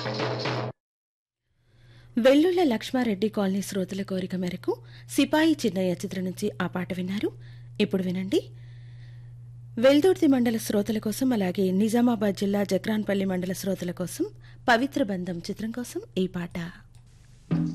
వెల్లుళ్ల Lakshma Reddy colony శ్రోతల కోరిక మేరకు సిపాయి చిన్నయ్య చిత్రం నుంచి ఆ పాట విన్నారు. ఇప్పుడు వినండి. వెల్దుర్తి మండల శ్రోతల కోసం, అలాగే నిజామాబాద్ జిల్లా జక్రాన్పల్లి మండల శ్రోతల కోసం పవిత్ర బంధం చిత్రం కోసం ఈ పాట.